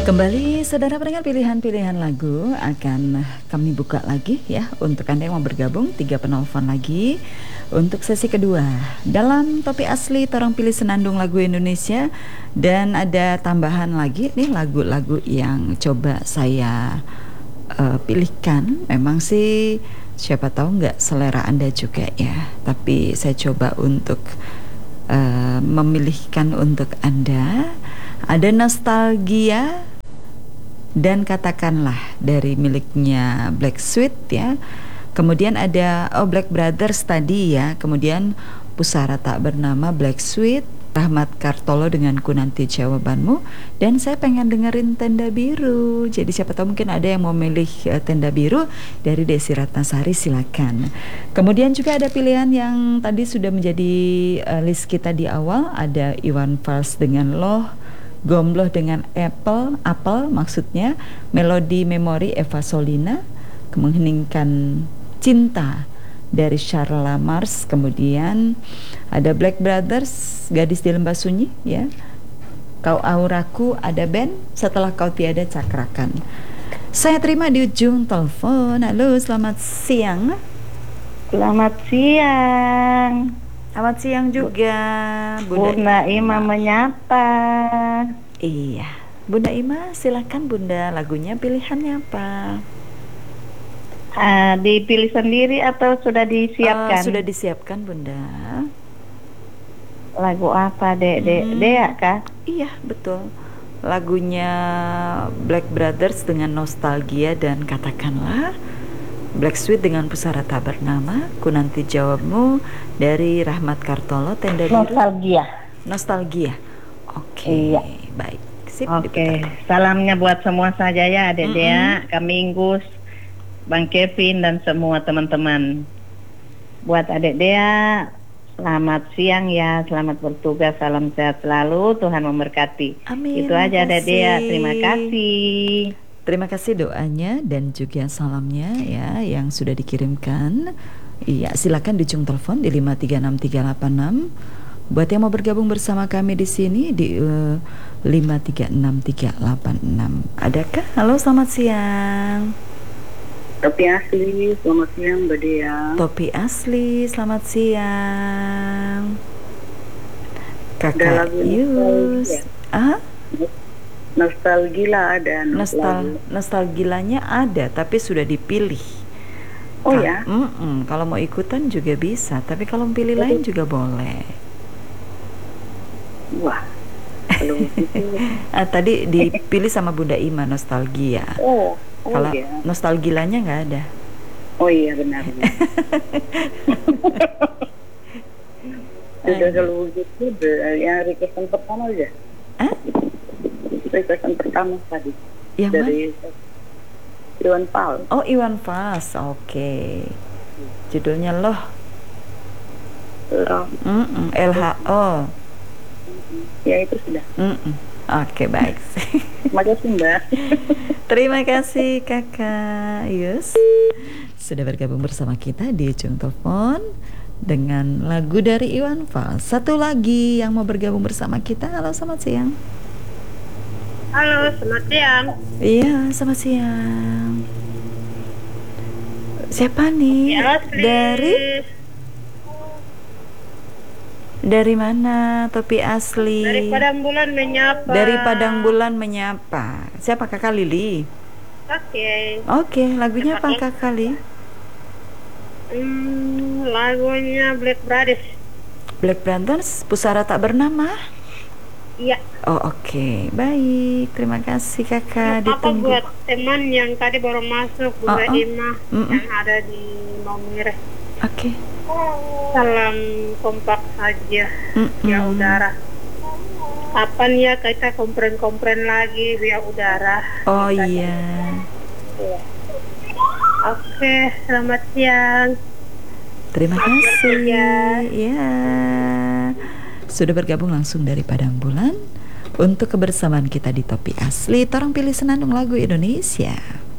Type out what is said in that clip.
Kembali saudara pendengar, pilihan-pilihan lagu akan kami buka lagi ya untuk Anda yang mau bergabung. 3 penelpon lagi untuk sesi kedua dalam Topik Asli Torang Pilih Senandung Lagu Indonesia. Dan ada tambahan lagi nih lagu-lagu yang coba saya pilihkan. Memang sih siapa tahu nggak selera Anda juga ya, tapi saya coba untuk memilihkan untuk Anda. Ada Nostalgia dan Katakanlah dari miliknya Black Sweet ya. Kemudian ada Black Brothers tadi ya. Kemudian Pusara Tak Bernama Black Sweet, Rahmat Kartolo dengan Ku Nanti Jawabanmu. Dan saya pengen dengerin Tenda Biru. Jadi siapa tahu mungkin ada yang mau milih Tenda Biru dari Desi Ratnasari, silakan. Kemudian juga ada pilihan yang tadi sudah menjadi list kita di awal. Ada Iwan Fals dengan Loh, Gombloh dengan Apple maksudnya, Melodi Memori Eva Solina, Mengheningkan Cinta dari Sharla Mars. Kemudian ada Black Brothers, Gadis di Lembah Sunyi ya. Kau Auraku, ada band Setelah Kau Tiada Cakrakan. Saya terima di ujung telepon. Halo, selamat siang. Selamat siang. Selamat siang juga, Bunda Ima menyapa. Iya, Bunda Ima, silakan Bunda, lagunya pilihannya apa? Dipilih sendiri atau sudah disiapkan? Sudah disiapkan Bunda. Lagu apa, Dea kah? Iya, betul. Lagunya Black Brothers dengan Nostalgia dan Katakanlah, Black Sweet dengan Pusara Tak Bernama, Ku Nanti Jawabmu dari Rahmat Kartolo, Tenda Biru. Nostalgia. Oke, iya. Baik. Sip. Oke. Salamnya buat semua saja ya, Adek Dea, Kak Minggus, Bang Kevin dan semua teman-teman. Buat Adek Dea, selamat siang ya, selamat bertugas, salam sehat selalu, Tuhan memberkati. Amin. Itu aja Adek Dea, terima kasih. Terima kasih doanya dan juga salamnya ya yang sudah dikirimkan. Iya, silakan di ujung telepon di 5363386. Buat yang mau bergabung bersama kami di sini di 5363386. Adakah? Halo, selamat siang. Topi Asli, selamat siang Mbak Dea. Topi Asli, selamat siang. Kakak Yus. Nostalgia ada. Nostalgilanya ada, tapi sudah dipilih. Oh ya? Kalau mau ikutan juga bisa, tapi kalau pilih lain juga boleh. Wah, kalau gitu. Tadi dipilih sama Bunda Ima Nostalgia. Kalau iya. Nostalgilanya nggak ada. Oh iya, benar. Sudah kalau begitu, yang requestan pertama aja. Requestan pertama tadi yang dari Iwan Fals. Oh, Iwan Fals, oke. Judulnya Loh. LHO. Ya itu sudah. Oke, baik. Terima kasih Mbak. Terima kasih Kakak Yus sudah bergabung bersama kita di ujung telepon dengan lagu dari Iwan Fals. Satu lagi yang mau bergabung bersama kita. Halo, selamat siang. Halo, selamat siang. Iya, selamat siang. Siapa nih? Dari mana? Topi Asli. Dari Padang Bulan menyapa. Dari Padang Bulan menyapa. Siapa Kakak Lili? Oke, lagunya apa Kakak Lili? Lagunya Black Brothers. Black Brothers, Pusara Tak Bernama. Iya. Oh, oke. Baik, terima kasih Kakak. Ditunggu. Apa buat teman yang tadi baru masuk, Bunda Ima yang ada di Maumere. Oke. Salam kompak saja via udara. Kapan ya kita kompren lagi via udara? Oh iya. Oke, selamat siang. Terima kasih. Ya. Sudah bergabung langsung dari Padang Bulan untuk kebersamaan kita di Topi Asli Torang Pilih Senandung Lagu Indonesia.